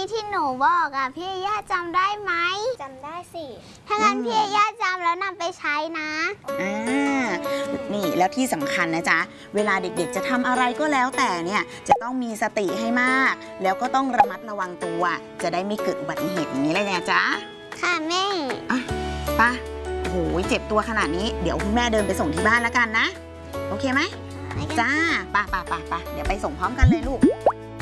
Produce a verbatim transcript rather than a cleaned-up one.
ที่หนูบอกอ่ะพี่ย่าจำได้ไหมจำได้สิถ้างั้นพี่ย่าจำแล้วนำไปใช้นะอ่านี่แล้วที่สำคัญนะจ๊ะเวลาเด็กๆจะทำอะไรก็แล้วแต่เนี่ยจะต้องมีสติให้มากแล้วก็ต้องระมัดระวังตัวจะได้ไม่เกิดอุบัติเหตุอย่างนี้เลยนะจ๊ะค่ะแม่อ่ะป่ะโอ้โหเจ็บตัวขนาดนี้เดี๋ยวคุณแม่เดินไปส่งที่บ้านแล้วกันนะโอเคไหมจ้าป่ะป่ะป่ะป่ะเดี๋ยวไปส่งพร้อมกันเลยลูก